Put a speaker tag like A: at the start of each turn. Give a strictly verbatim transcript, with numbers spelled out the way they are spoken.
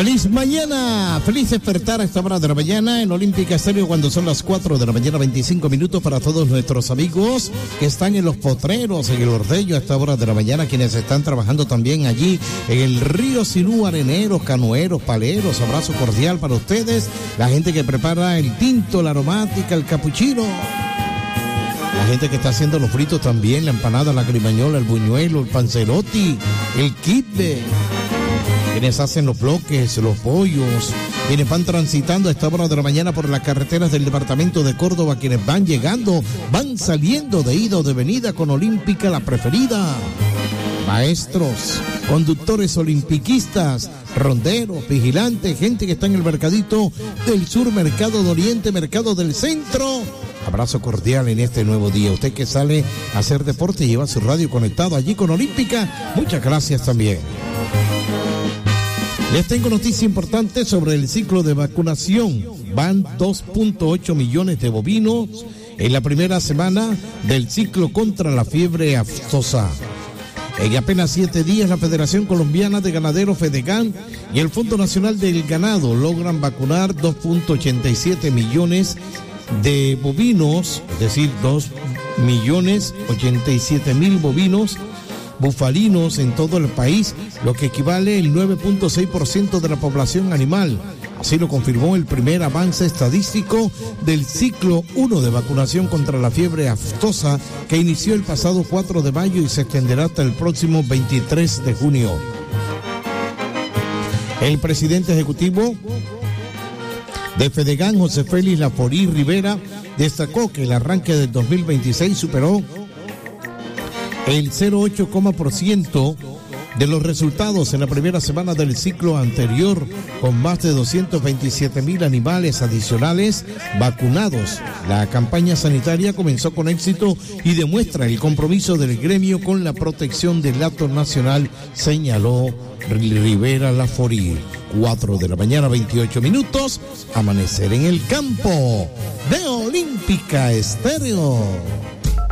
A: Feliz mañana, feliz despertar a esta hora de la mañana en Olímpica Estéreo cuando son las cuatro de la mañana, veinticinco minutos para todos nuestros amigos que están en los potreros, en el ordeño a esta hora de la mañana, quienes están trabajando también allí en el río Sinú, areneros, canoeros, paleros, abrazo cordial para ustedes, la gente que prepara el tinto, la aromática, el capuchino, la gente que está haciendo los fritos también, la empanada, la grimañola, el buñuelo, el panzerotti, el kibbe, quienes hacen los bloques, los pollos, quienes van transitando a esta hora de la mañana por las carreteras del departamento de Córdoba, quienes van llegando, van saliendo de ida o de venida con Olímpica, la preferida. Maestros, conductores olimpiquistas, ronderos, vigilantes, gente que está en el mercadito del sur, mercado de oriente, mercado del centro. Abrazo cordial en este nuevo día. Usted que sale a hacer deporte y lleva su radio conectado allí con Olímpica, muchas gracias también. Les tengo noticia importante sobre el ciclo de vacunación. Van dos punto ocho millones de bovinos en la primera semana del ciclo contra la fiebre aftosa. En apenas siete días, la Federación Colombiana de Ganaderos FEDEGAN y el Fondo Nacional del Ganado logran vacunar dos punto ochenta y siete millones de bovinos, es decir, dos millones ochenta y siete mil bovinos bufalinos en todo el país, lo que equivale al nueve punto seis por ciento de la población animal. Así lo confirmó el primer avance estadístico del ciclo uno de vacunación contra la fiebre aftosa que inició el pasado cuatro de mayo y se extenderá hasta el próximo veintitrés de junio. El presidente ejecutivo de FEDEGAN, José Félix Laforí Rivera, destacó que el arranque del dos mil veintiséis superó el cero punto ocho por ciento de los resultados en la primera semana del ciclo anterior, con más de doscientos veintisiete mil animales adicionales vacunados. La campaña sanitaria comenzó con éxito y demuestra el compromiso del gremio con la protección del hato nacional, señaló Rivera Laforí. cuatro de la mañana, veintiocho minutos, amanecer en el campo de Olímpica Estéreo.